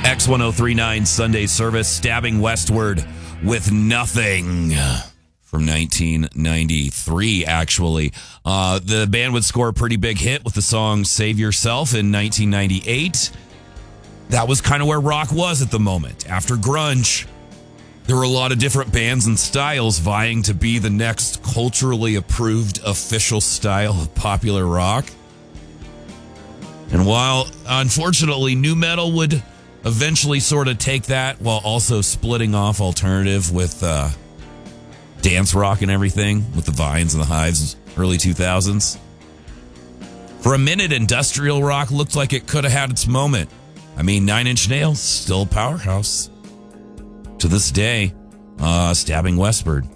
X1039 Sunday service, Stabbing Westward with Nothing from 1993, actually. The band would score a pretty big hit with the song Save Yourself in 1998. That was kind of where rock was at the moment. After grunge, there were a lot of different bands and styles vying to be the next culturally approved official style of popular rock. And while, unfortunately, nu metal would eventually sort of take that while also splitting off alternative with dance rock and everything with the Vines and the Hives, early 2000s. For a minute, industrial rock looked like it could have had its moment. I mean, Nine Inch Nails, still a powerhouse. To this day, Stabbing Westward.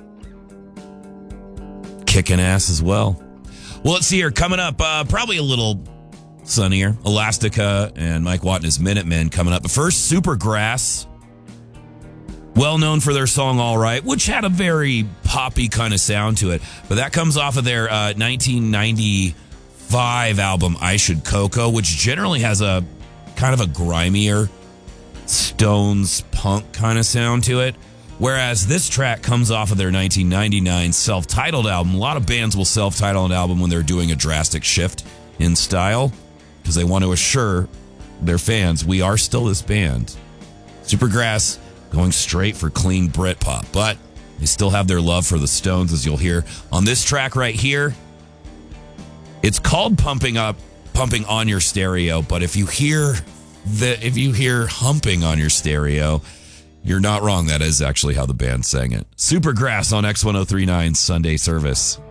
Kicking ass as well. Well, let's see here. Coming up, probably a little sunnier. Elastica and Mike Watt and his Minutemen coming up. But first, Supergrass. Well known for their song All Right, which had a very poppy kind of sound to it. But that comes off of their 1995 album, I Should Coco, which generally has a kind of a grimier Stones punk kind of sound to it. Whereas this track comes off of their 1999 self-titled album. A lot of bands will self-title an album when they're doing a drastic shift in style because they want to assure their fans, we are still this band. Supergrass going straight for clean Britpop, but they still have their love for the Stones, as you'll hear on this track right here. It's called Pumping on Your Stereo, but if you hear humping on your stereo, you're not wrong. That is actually how the band sang it. Supergrass on X1039 Sunday service.